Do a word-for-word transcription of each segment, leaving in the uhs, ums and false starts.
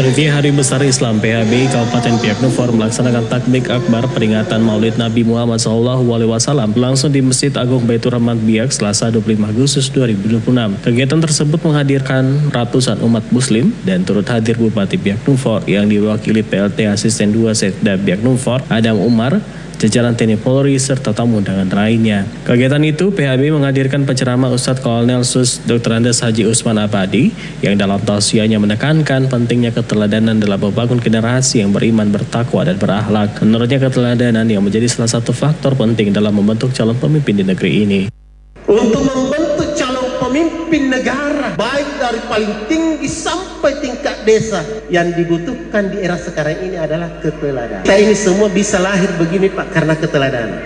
Panitia Hari Besar Islam P H B Kabupaten Biak Numfor melaksanakan takbir akbar peringatan Maulid Nabi Muhammad shallallahu alaihi wasallam langsung di Masjid Agung Baitur Rahman Biak Selasa dua puluh lima Agustus dua ribu dua puluh enam. Kegiatan tersebut menghadirkan ratusan umat Muslim dan turut hadir Bupati Biak Numfor yang diwakili P L T Asisten dua Sekda Biak Numfor Adam Umar, jajaran T N I Polri serta tamu undangan lainnya. Kegiatan itu P H B menghadirkan penceramah Ustadz Kolonel Sus Doktor Andes Haji Usman Abadi yang dalam tausiahnya menekankan pentingnya keteladanan dalam membangun generasi yang beriman, bertakwa dan berakhlak. Menurutnya keteladanan yang menjadi salah satu faktor penting dalam membentuk calon pemimpin di negeri ini. Untuk membentuk calon pemimpin negara, baik dari paling tinggi sampai tingkat desa, yang dibutuhkan di era sekarang ini adalah keteladanan. Kita ini semua bisa lahir begini Pak karena keteladanan.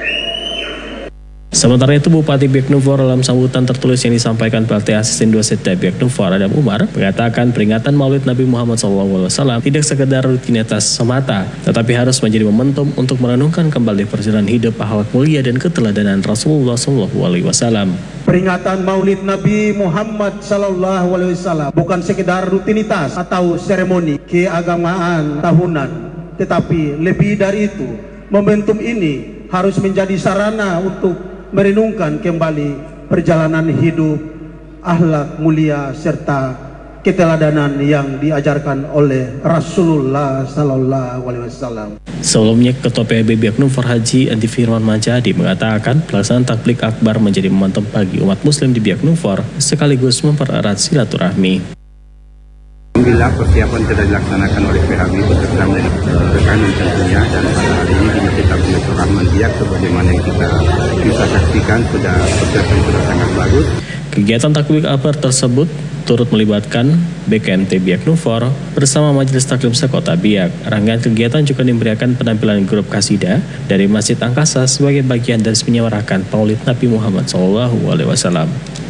Sementara itu Bupati Biak Numfor dalam sambutan tertulis yang disampaikan P L T Asisten dua Sekda Biak Numfor Adam Umar mengatakan peringatan Maulid Nabi Muhammad shallallahu alaihi wasallam tidak sekedar rutinitas semata, tetapi harus menjadi momentum untuk merenungkan kembali perjalanan hidup akhlak mulia dan keteladanan Rasulullah shallallahu alaihi wasallam. Peringatan Maulid Nabi Muhammad shallallahu alaihi wasallam bukan sekedar rutinitas atau seremoni keagamaan tahunan, tetapi lebih dari itu, momentum ini harus menjadi sarana untuk merenungkan kembali perjalanan hidup, akhlak mulia serta keteladanan yang diajarkan oleh Rasulullah Sallallahu Alaihi Wasallam. Sebelumnya, Ketua P H B Biak Numfor Haji Andi Firman Majadi mengatakan pelaksanaan takbir akbar menjadi momentum bagi umat Muslim di Biak Numfor sekaligus mempererat silaturahmi. Alhamdulillah persiapan sudah dilaksanakan oleh P H B beserta rekanan tentunya, dan pada hari ini di Masjid Agung Baitur Rahman Biak sebagaimana yang kita bisa saksikan sudah persiapan sudah sangat bagus. Kegiatan takbir akbar tersebut turut melibatkan B K M T Biak Numfor bersama Majelis Taklim Sekota Biak. Rangkaian kegiatan juga diberikan penampilan grup kasida dari Masjid Angkasa sebagai bagian dari menyuarakan Maulid Nabi Muhammad shallallahu alaihi wasallam.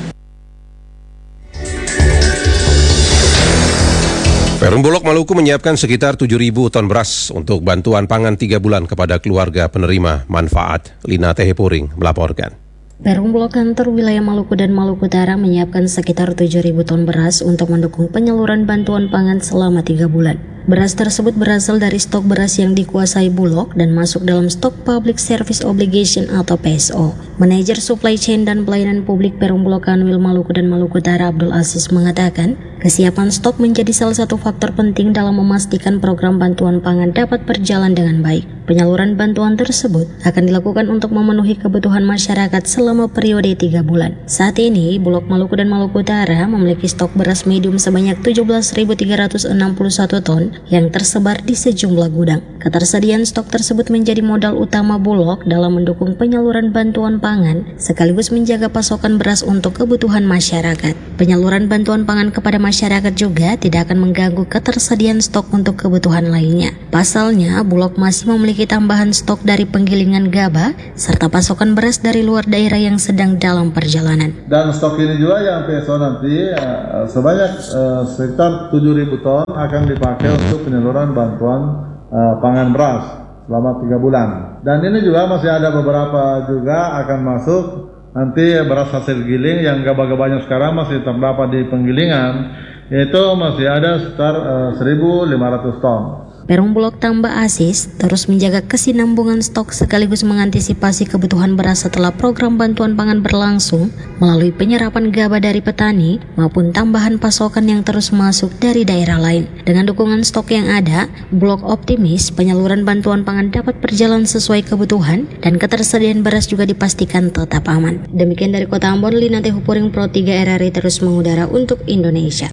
Perum Bulog Maluku menyiapkan sekitar tujuh ribu ton beras untuk bantuan pangan tiga bulan kepada keluarga penerima manfaat. Lina Tehepuring melaporkan. Perum Bulog Kantor Wilayah Maluku dan Maluku Utara menyiapkan sekitar tujuh ribu ton beras untuk mendukung penyaluran bantuan pangan selama tiga bulan. Beras tersebut berasal dari stok beras yang dikuasai Bulog dan masuk dalam stok Public Service Obligation atau P S O. Manajer Supply Chain dan Pelayanan Publik Perum Bulog Kanwil Maluku dan Maluku Utara Abdul Aziz mengatakan, kesiapan stok menjadi salah satu faktor penting dalam memastikan program bantuan pangan dapat berjalan dengan baik. Penyaluran bantuan tersebut akan dilakukan untuk memenuhi kebutuhan masyarakat selama periode tiga bulan. Saat ini, Bulog Maluku dan Maluku Utara memiliki stok beras medium sebanyak tujuh belas ribu tiga ratus enam puluh satu ton yang tersebar di sejumlah gudang. Ketersediaan stok tersebut menjadi modal utama Bulog dalam mendukung penyaluran bantuan pangan sekaligus menjaga pasokan beras untuk kebutuhan masyarakat. Penyaluran bantuan pangan kepada masyarakat juga tidak akan mengganggu ketersediaan stok untuk kebutuhan lainnya. Pasalnya, Bulog masih memiliki tambahan stok dari penggilingan gabah serta pasokan beras dari luar daerah yang sedang dalam perjalanan. Dan stok ini juga yang P S O nanti uh, sebanyak uh, sekitar tujuh ribu ton akan dipakai untuk penyaluran bantuan uh, pangan beras selama tiga bulan. Dan ini juga masih ada beberapa juga akan masuk nanti beras hasil giling yang gabah-gabahnya sekarang masih terdapat di penggilingan, yaitu masih ada sekitar uh, seribu lima ratus ton. Perum Bulog tambah Aziz terus menjaga kesinambungan stok sekaligus mengantisipasi kebutuhan beras setelah program bantuan pangan berlangsung melalui penyerapan gabah dari petani maupun tambahan pasokan yang terus masuk dari daerah lain. Dengan dukungan stok yang ada, Bulog optimis penyaluran bantuan pangan dapat berjalan sesuai kebutuhan dan ketersediaan beras juga dipastikan tetap aman. Demikian dari Kota Ambon, Lina Tehupuring Pro tiga R R I terus mengudara untuk Indonesia.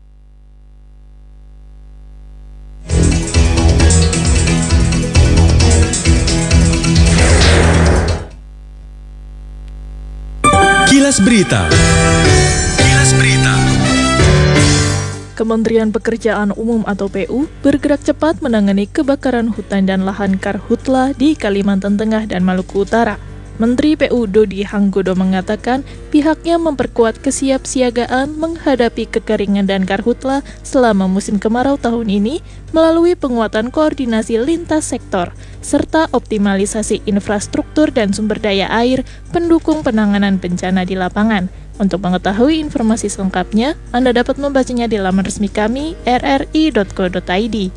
Kilas Berita. Kilas Berita. Kementerian Pekerjaan Umum atau P U bergerak cepat menangani kebakaran hutan dan lahan karhutla di Kalimantan Tengah dan Maluku Utara. Menteri P U Dodi Hanggodo mengatakan pihaknya memperkuat kesiapsiagaan menghadapi kekeringan dan karhutla selama musim kemarau tahun ini melalui penguatan koordinasi lintas sektor serta optimalisasi infrastruktur dan sumber daya air pendukung penanganan bencana di lapangan. Untuk mengetahui informasi selengkapnya, Anda dapat membacanya di laman resmi kami r r i dot co dot i d.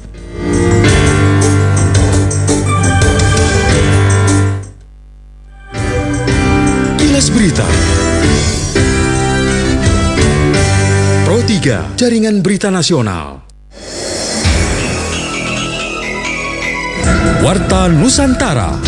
Kilas Berita. Pro tiga, Jaringan Berita Nasional. Warta Nusantara.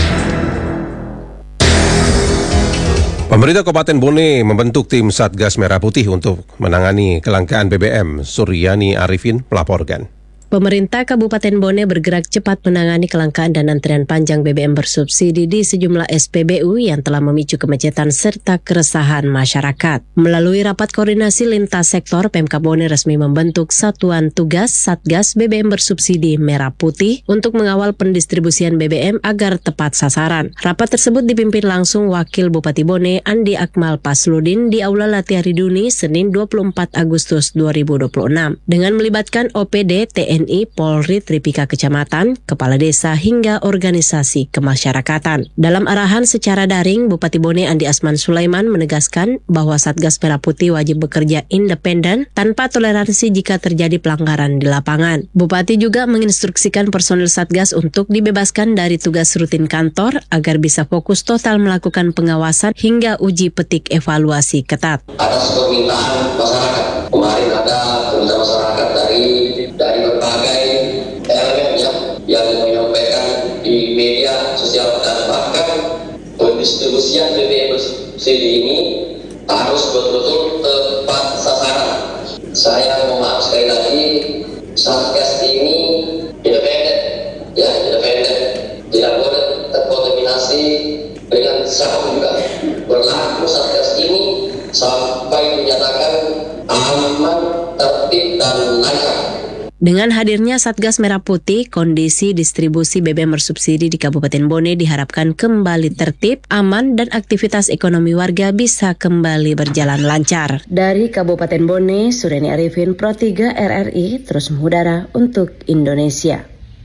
Pemerintah Kabupaten Bone membentuk tim Satgas Merah Putih untuk menangani kelangkaan B B M. Suryani Arifin melaporkan. Pemerintah Kabupaten Bone bergerak cepat menangani kelangkaan dan antrian panjang B B M bersubsidi di sejumlah S P B U yang telah memicu kemacetan serta keresahan masyarakat. Melalui rapat koordinasi lintas sektor, Pemkab Bone resmi membentuk Satuan Tugas Satgas B B M bersubsidi Merah Putih untuk mengawal pendistribusian B B M agar tepat sasaran. Rapat tersebut dipimpin langsung Wakil Bupati Bone Andi Akmal Pasludin di Aula Latiha Riduni Senin dua puluh empat Agustus dua ribu dua puluh enam dengan melibatkan O P D, T N I, Polri, Tripika Kecamatan, Kepala Desa hingga organisasi kemasyarakatan. Dalam arahan secara daring, Bupati Bone Andi Asman Sulaiman menegaskan bahwa Satgas Merah Putih wajib bekerja independen tanpa toleransi jika terjadi pelanggaran di lapangan. Bupati juga menginstruksikan personil Satgas untuk dibebaskan dari tugas rutin kantor agar bisa fokus total melakukan pengawasan hingga uji petik evaluasi ketat. Atas permintaan masyarakat, kemarin ada permintaan masyarakat dari dari berbagai elemen yang, yang menyampaikan di media sosial dan bahkan pendistribusian B B M bersubsidi ini harus betul-betul tepat sasaran. Saya mohon maaf sekali lagi, Satgas ini independen, ya independen, tidak boleh terkontaminasi dengan siapapun juga. Berlaku Satgas ini sampai dinyatakan aman, tertib dan lancar. Dengan hadirnya Satgas Merah Putih, kondisi distribusi B B M bersubsidi di Kabupaten Bone diharapkan kembali tertib, aman, dan aktivitas ekonomi warga bisa kembali berjalan lancar. Dari Kabupaten Bone, Suryani Arifin, Pro tiga R R I, terus mengudara untuk Indonesia.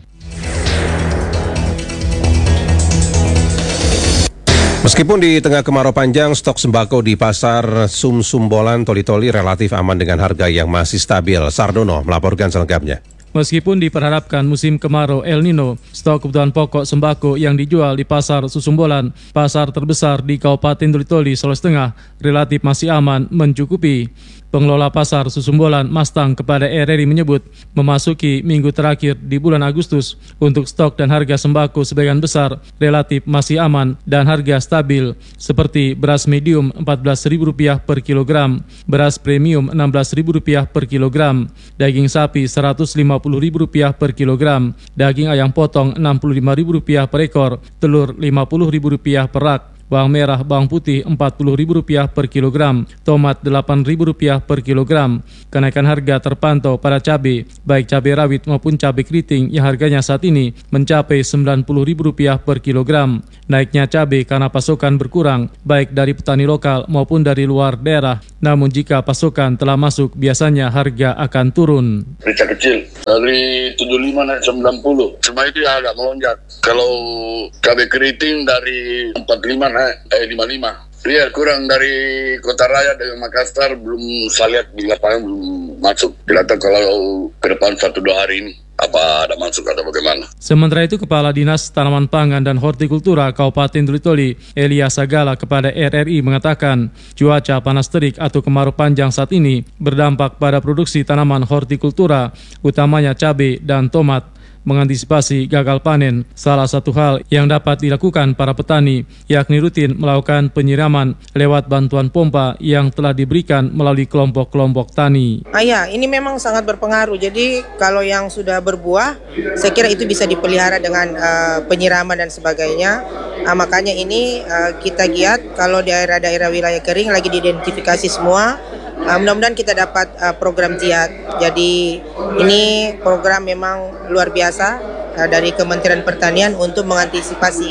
Meskipun di tengah kemarau panjang, stok sembako di pasar Sum-Sumbolan Toli-Toli relatif aman dengan harga yang masih stabil. Sardono melaporkan selengkapnya. Meskipun diperharapkan musim kemarau El Nino, stok kebutuhan pokok sembako yang dijual di pasar Susumbolan, pasar terbesar di Kabupaten Toli-Toli, Sulawesi Tengah, relatif masih aman mencukupi. Pengelola pasar Susumbolan Mastang kepada R R I menyebut memasuki minggu terakhir di bulan Agustus untuk stok dan harga sembako sebagian besar relatif masih aman dan harga stabil seperti beras medium empat belas ribu rupiah per kilogram, beras premium enam belas ribu rupiah per kilogram, daging sapi seratus lima puluh ribu rupiah per kilogram, daging ayam potong enam puluh lima ribu rupiah per ekor, telur lima puluh ribu rupiah per rak, bawang merah, bawang putih empat puluh ribu rupiah per kilogram, tomat delapan ribu rupiah per kilogram. Kenaikan harga terpantau pada cabai, baik cabai rawit maupun cabai keriting yang harganya saat ini mencapai sembilan puluh ribu rupiah per kilogram. Naiknya cabai karena pasokan berkurang, baik dari petani lokal maupun dari luar daerah. Namun jika pasokan telah masuk, biasanya harga akan turun. Rica kecil, dari tujuh puluh lima naik sembilan puluh. Cuma itu agak melonjak. Kalau cabai keriting dari empat puluh lima naik eh, lima puluh lima. Iya, kurang dari Kota Raya dengan Makassar, belum saya lihat di lapangan belum masuk. Tidak tahu kalau ke depan satu dua hari ini apa ada masuk atau bagaimana. Sementara itu, Kepala Dinas Tanaman Pangan dan Hortikultura Kabupaten Toli-Toli, Elia Sagala kepada R R I mengatakan, cuaca panas terik atau kemarau panjang saat ini berdampak pada produksi tanaman hortikultura, utamanya cabai dan tomat. Mengantisipasi gagal panen, salah satu hal yang dapat dilakukan para petani yakni rutin melakukan penyiraman lewat bantuan pompa yang telah diberikan melalui kelompok-kelompok tani. Ah ya, ini memang sangat berpengaruh. Jadi kalau yang sudah berbuah, saya kira itu bisa dipelihara dengan uh, penyiraman dan sebagainya. Uh, makanya ini uh, kita giat kalau daerah-daerah wilayah kering lagi diidentifikasi semua. Uh, mudah-mudahan kita dapat uh, program giat. Jadi ini program memang luar biasa uh, dari Kementerian Pertanian untuk mengantisipasi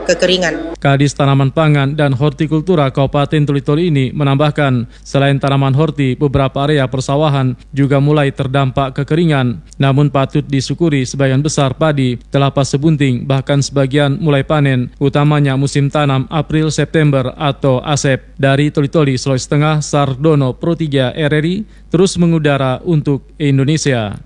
kekeringan. Kadis Tanaman Pangan dan Hortikultura Kabupaten Toli-Toli ini menambahkan, selain tanaman horti, beberapa area persawahan juga mulai terdampak kekeringan. Namun patut disyukuri sebagian besar padi telah pas sebunting, bahkan sebagian mulai panen, utamanya musim tanam April-September atau Asep. Dari Toli-Toli, Sulawesi Tengah, Sardono, Pro tiga R R I, terus mengudara untuk Indonesia.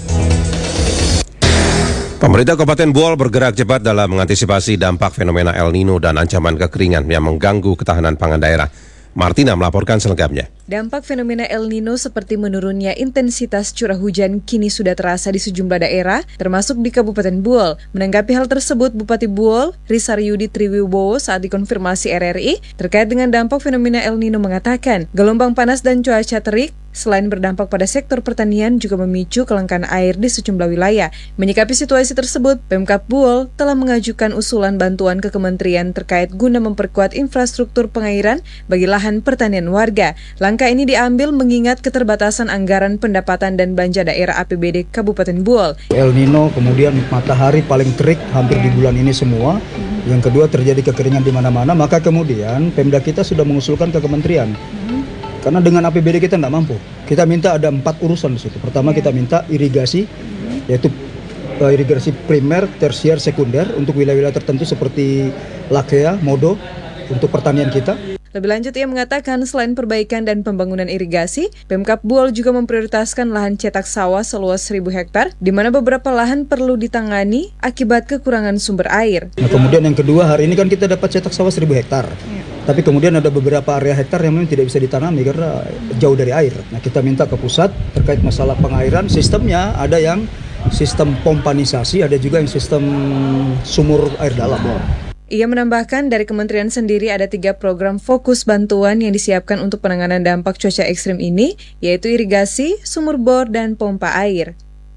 Pemerintah Kabupaten Buol bergerak cepat dalam mengantisipasi dampak fenomena El Nino dan ancaman kekeringan yang mengganggu ketahanan pangan daerah. Martina melaporkan selengkapnya. Dampak fenomena El Nino seperti menurunnya intensitas curah hujan kini sudah terasa di sejumlah daerah, termasuk di Kabupaten Buol. Menanggapi hal tersebut, Bupati Buol, Risaryudi Triwibowo saat dikonfirmasi R R I terkait dengan dampak fenomena El Nino mengatakan, gelombang panas dan cuaca terik selain berdampak pada sektor pertanian juga memicu kelangkaan air di sejumlah wilayah. Menyikapi situasi tersebut, Pemkab Buol telah mengajukan usulan bantuan ke kementerian terkait guna memperkuat infrastruktur pengairan bagi lahan pertanian warga. Langkah ini diambil mengingat keterbatasan anggaran pendapatan dan belanja daerah A P B D Kabupaten Buol. El Nino, kemudian matahari paling terik hampir di bulan ini semua. Yang kedua terjadi kekeringan di mana-mana, maka kemudian Pemda kita sudah mengusulkan ke kementerian. Karena dengan A P B D kita tidak mampu. Kita minta ada empat urusan di situ. Pertama kita minta irigasi, yaitu uh, irigasi primer, tersier, sekunder untuk wilayah-wilayah tertentu seperti Lakea, Modo untuk pertanian kita. Lebih lanjut, ia mengatakan selain perbaikan dan pembangunan irigasi, Pemkab Buol juga memprioritaskan lahan cetak sawah seluas seribu hektar, di mana beberapa lahan perlu ditangani akibat kekurangan sumber air. Nah, kemudian yang kedua, hari ini kan kita dapat cetak sawah seribu hektar. Ya. Tapi kemudian ada beberapa area hektar yang memang tidak bisa ditanami karena jauh dari air. Nah, kita minta ke pusat terkait masalah pengairan, sistemnya ada yang sistem pompanisasi, ada juga yang sistem sumur air dalam. Ia menambahkan dari kementerian sendiri ada tiga program fokus bantuan yang disiapkan untuk penanganan dampak cuaca ekstrim ini, yaitu irigasi, sumur bor, dan pompa air.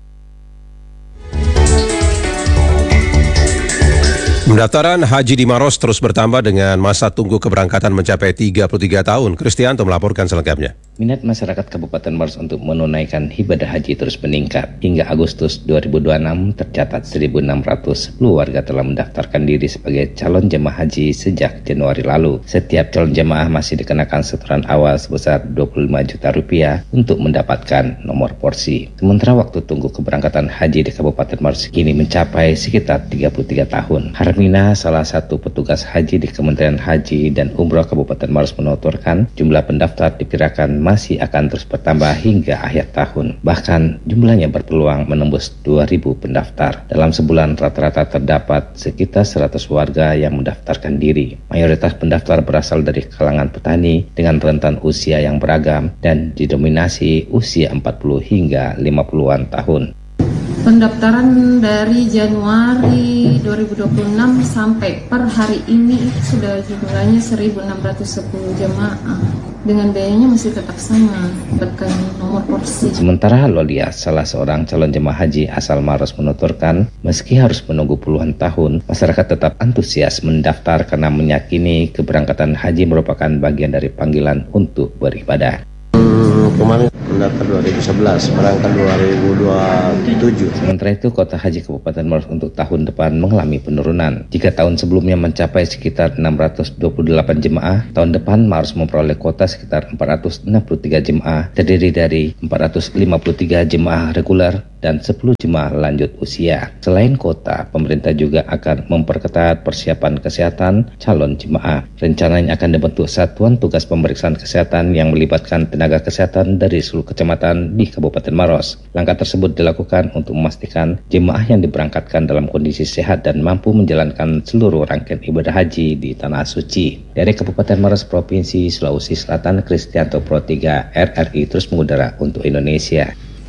Pendaftaran haji di Maros terus bertambah dengan masa tunggu keberangkatan mencapai tiga puluh tiga tahun. Kristianto melaporkan selengkapnya. Minat masyarakat Kabupaten Maros untuk menunaikan ibadah haji terus meningkat. Hingga Agustus dua ribu dua puluh enam tercatat seribu enam ratus sepuluh warga telah mendaftarkan diri sebagai calon jemaah haji sejak Januari lalu. Setiap calon jemaah masih dikenakan setoran awal sebesar dua puluh lima juta rupiah untuk mendapatkan nomor porsi. Sementara waktu tunggu keberangkatan haji di Kabupaten Maros kini mencapai sekitar tiga puluh tiga tahun. Harmina, salah satu petugas haji di Kementerian Haji dan Umroh Kabupaten Maros menuturkan jumlah pendaftar diperkirakan masih akan terus bertambah hingga akhir tahun. Bahkan jumlahnya berpeluang menembus dua ribu pendaftar. Dalam sebulan rata-rata terdapat sekitar seratus warga yang mendaftarkan diri. Mayoritas pendaftar berasal dari kalangan petani dengan rentan usia yang beragam dan didominasi usia empat puluh hingga lima puluhan tahun. Pendaftaran dari Januari dua ribu dua puluh enam sampai per hari ini sudah jumlahnya seribu enam ratus sepuluh jemaah. Dengan biayanya masih tetap sama, dapatkan nomor porsi. Sementara Lolia, salah seorang calon jemaah haji asal Maros menuturkan, meski harus menunggu puluhan tahun, masyarakat tetap antusias mendaftar karena meyakini keberangkatan haji merupakan bagian dari panggilan untuk beribadah. Kemarin mendaftar dua ribu sebelas, berangkat dua ribu dua puluh tujuh. Sementara itu, kota haji Kabupaten Maros untuk tahun depan mengalami penurunan. Jika tahun sebelumnya mencapai sekitar enam ratus dua puluh delapan jemaah, tahun depan Maros memperoleh kuota sekitar empat ratus enam puluh tiga jemaah, terdiri dari empat ratus lima puluh tiga jemaah reguler dan sepuluh jemaah lanjut usia. Selain kota, pemerintah juga akan memperketat persiapan kesehatan calon jemaah. Rencananya akan dibentuk satuan tugas pemeriksaan kesehatan yang melibatkan tenaga kesehatan dari seluruh kecamatan di Kabupaten Maros. Langkah tersebut dilakukan untuk memastikan jemaah yang diberangkatkan dalam kondisi sehat dan mampu menjalankan seluruh rangkaian ibadah haji di Tanah Suci. Dari Kabupaten Maros, Provinsi Sulawesi Selatan, Kristianto, Pro tiga R R I terus mengudara untuk Indonesia.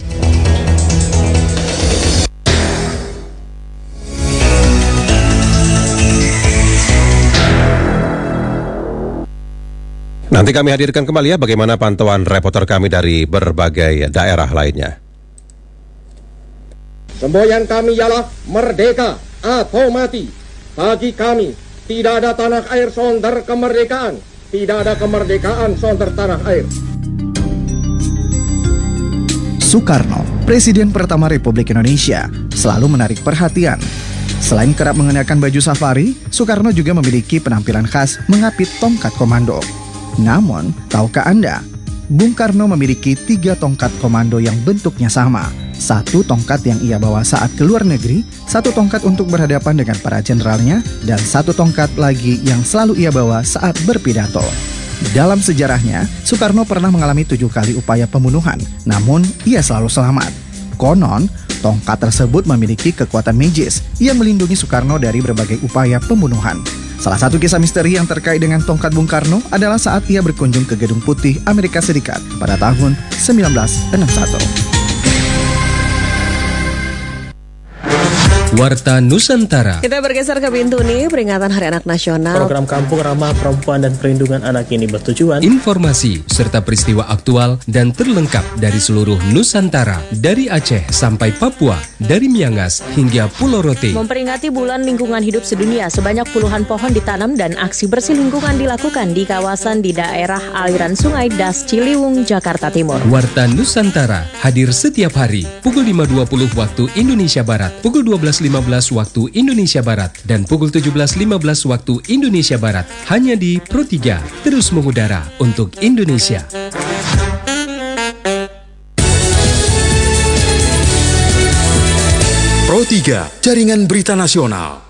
Nanti kami hadirkan kembali ya bagaimana pantauan reporter kami dari berbagai daerah lainnya. Semboyan kami ialah merdeka atau mati. Bagi kami tidak ada tanah air sonder kemerdekaan, tidak ada kemerdekaan sonder tanah air. Soekarno, Presiden pertama Republik Indonesia, selalu menarik perhatian. Selain kerap mengenakan baju safari, Soekarno juga memiliki penampilan khas mengapit tongkat komando. Namun, tahukah Anda, Bung Karno memiliki tiga tongkat komando yang bentuknya sama. Satu tongkat yang ia bawa saat ke luar negeri, satu tongkat untuk berhadapan dengan para jenderalnya, dan satu tongkat lagi yang selalu ia bawa saat berpidato. Dalam sejarahnya, Soekarno pernah mengalami tujuh kali upaya pembunuhan, namun ia selalu selamat. Konon, tongkat tersebut memiliki kekuatan magis yang melindungi Soekarno dari berbagai upaya pembunuhan. Salah satu kisah misteri yang terkait dengan tongkat Bung Karno adalah saat ia berkunjung ke Gedung Putih Amerika Serikat pada tahun sembilan belas enam puluh satu. Warta Nusantara. Kita bergeser ke Bintuni, peringatan Hari Anak Nasional. Program Kampung Ramah Perempuan dan Perlindungan Anak ini bertujuan informasi serta peristiwa aktual dan terlengkap dari seluruh Nusantara, dari Aceh sampai Papua, dari Miangas hingga Pulau Rote. Memperingati Bulan Lingkungan Hidup Sedunia, sebanyak puluhan pohon ditanam dan aksi bersih lingkungan dilakukan di kawasan di daerah aliran Sungai Das Ciliwung, Jakarta Timur. Warta Nusantara hadir setiap hari pukul lima dua puluh waktu Indonesia Barat, pukul dua belas lima belas waktu Indonesia Barat, dan pukul tujuh belas lima belas waktu Indonesia Barat, hanya di Pro tiga, terus mengudara untuk Indonesia. Pro tiga, Jaringan Berita Nasional.